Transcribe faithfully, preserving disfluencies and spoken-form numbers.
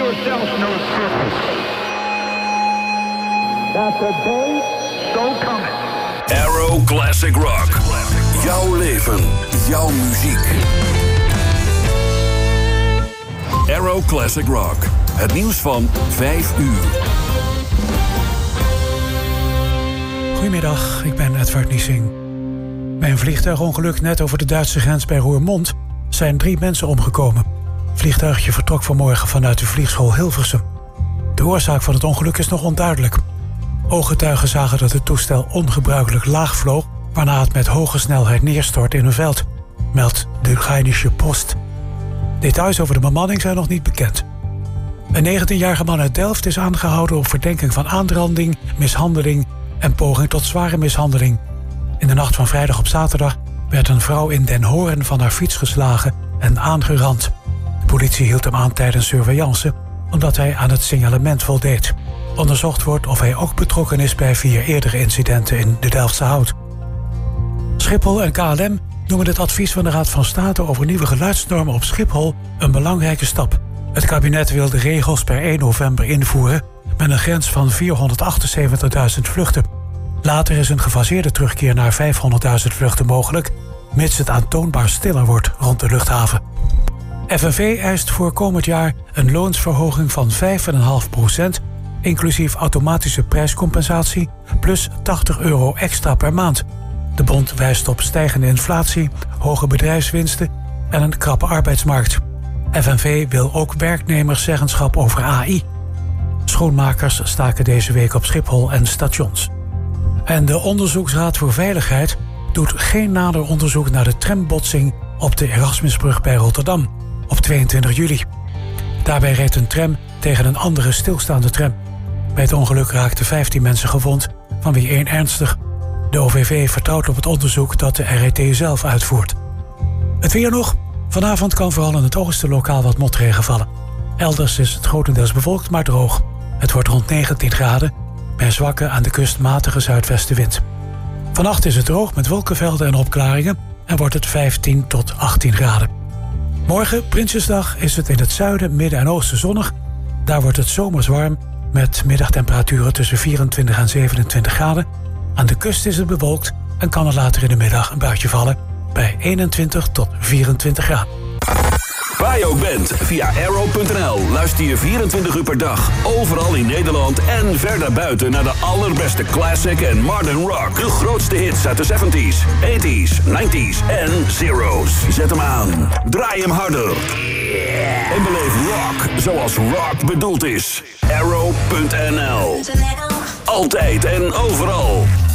yourself no purpose. That the day so coming. Aero Classic Rock. Jouw leven, jouw muziek. Aero Classic Rock. Het nieuws van vijf uur. Goedemiddag, ik ben Edward Niesing. Bij een vliegtuigongeluk net over de Duitse grens bij Roermond zijn drie mensen omgekomen. Het vliegtuigje vertrok vanmorgen vanuit de vliegschool Hilversum. De oorzaak van het ongeluk is nog onduidelijk. Ooggetuigen zagen dat het toestel ongebruikelijk laag vloog, waarna het met hoge snelheid neerstort in een veld, meldt de Rheinische Post. Details over de bemanning zijn nog niet bekend. Een negentienjarige man uit Delft is aangehouden op verdenking van aanranding, mishandeling en poging tot zware mishandeling. In de nacht van vrijdag op zaterdag werd een vrouw in Den Hoorn van haar fiets geslagen en aangerand. De politie hield hem aan tijdens surveillance omdat hij aan het signalement voldeed. Onderzocht wordt of hij ook betrokken is bij vier eerdere incidenten in de Delftse Hout. Schiphol en K L M noemen het advies van de Raad van State over nieuwe geluidsnormen op Schiphol een belangrijke stap. Het kabinet wil de regels per één november invoeren met een grens van vierhonderdachtenzeventigduizend vluchten. Later is een gefaseerde terugkeer naar vijfhonderdduizend vluchten mogelijk, mits het aantoonbaar stiller wordt rond de luchthaven. F N V eist voor komend jaar een loonsverhoging van vijf komma vijf procent, inclusief automatische prijscompensatie, plus tachtig euro extra per maand. De bond wijst op stijgende inflatie, hoge bedrijfswinsten en een krappe arbeidsmarkt. F N V wil ook werknemerszeggenschap over A I. Schoonmakers staken deze week op Schiphol en stations. En de Onderzoeksraad voor Veiligheid doet geen nader onderzoek naar de trambotsing op de Erasmusbrug bij Rotterdam op tweeëntwintig juli. Daarbij reed een tram tegen een andere stilstaande tram. Bij het ongeluk raakten vijftien mensen gewond, van wie één ernstig. De O V V vertrouwt op het onderzoek dat de R E T zelf uitvoert. Het weer nog. Vanavond kan vooral in het oosten lokaal wat motregen vallen. Elders is het grotendeels bewolkt, maar droog. Het wordt rond negentien graden, bij zwakke aan de kust matige zuidwestenwind. Vannacht is het droog met wolkenvelden en opklaringen en wordt het vijftien tot achttien graden. Morgen, Prinsjesdag, is het in het zuiden, midden en oosten zonnig. Daar wordt het zomers warm met middagtemperaturen tussen vierentwintig en zevenentwintig graden. Aan de kust is het bewolkt en kan er later in de middag een buitje vallen bij eenentwintig tot vierentwintig graden. Waar je ook bent, via aero punt n l luister je vierentwintig uur per dag, overal in Nederland en verder buiten naar de allerbeste classic en modern rock. De grootste hits uit de zeventies, tachtiger, negentiger en zero's. Zet hem aan, draai hem harder. En beleef rock zoals rock bedoeld is. aero punt n l. Altijd en overal.